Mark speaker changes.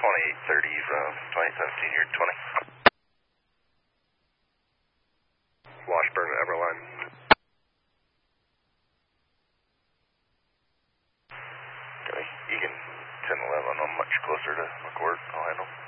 Speaker 1: 2830 from 2017, you're 20. Washburn, Everline. Okay, you can 1011, I'm much closer to McCourt, I'll handle.